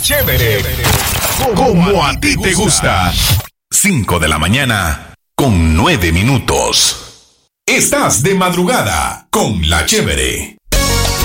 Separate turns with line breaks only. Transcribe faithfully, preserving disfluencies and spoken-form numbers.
Chévere, como a ti te gusta. cinco de la mañana con nueve minutos. Estás de madrugada con La Chévere.